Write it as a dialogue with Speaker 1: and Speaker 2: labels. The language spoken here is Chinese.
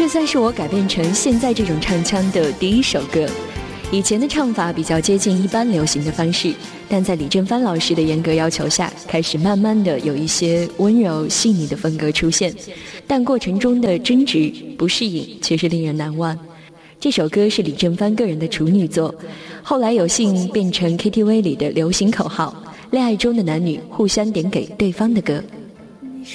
Speaker 1: 这算是我改变成现在这种唱腔的第一首歌。以前的唱法比较接近一般流行的方式，但在李正帆老师的严格要求下，开始慢慢的有一些温柔细腻的风格出现，但过程中的争执不适应却是令人难忘。这首歌是李正帆个人的处女作，后来有幸变成 KTV 里的流行口号，恋爱中的男女互相点给对方的歌。